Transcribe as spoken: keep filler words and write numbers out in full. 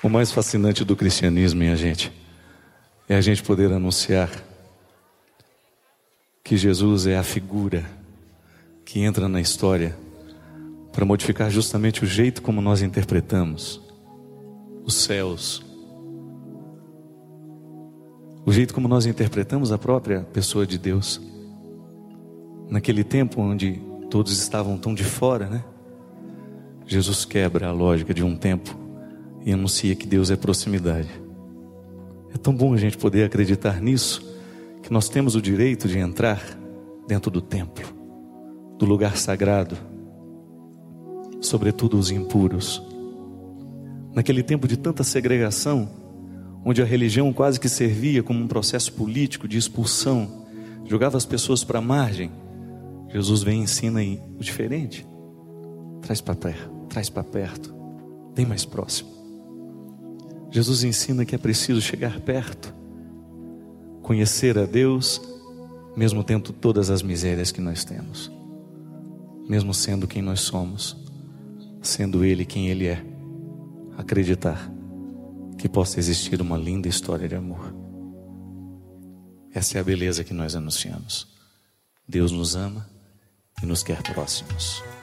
O mais fascinante do cristianismo, minha gente, é a gente poder anunciar que Jesus é a figura que entra na história para modificar justamente o jeito como nós interpretamos os céus, o jeito como nós interpretamos a própria pessoa de Deus. Naquele tempo onde todos estavam tão de fora, né? Jesus quebra a lógica de um tempo e anuncia que Deus é proximidade. É tão bom a gente poder acreditar nisso, que nós temos o direito de entrar dentro do templo, do lugar sagrado, sobretudo os impuros. Naquele tempo de tanta segregação, onde a religião quase que servia como um processo político de expulsão, jogava as pessoas para a margem, Jesus vem e ensina aí o diferente. Traz para perto, traz para perto, vem mais próximo. Jesus ensina que é preciso chegar perto, conhecer a Deus, mesmo tendo todas as misérias que nós temos, mesmo sendo quem nós somos, sendo Ele quem Ele é, acreditar que possa existir uma linda história de amor. Essa é a beleza que nós anunciamos. Deus nos ama e nos quer próximos.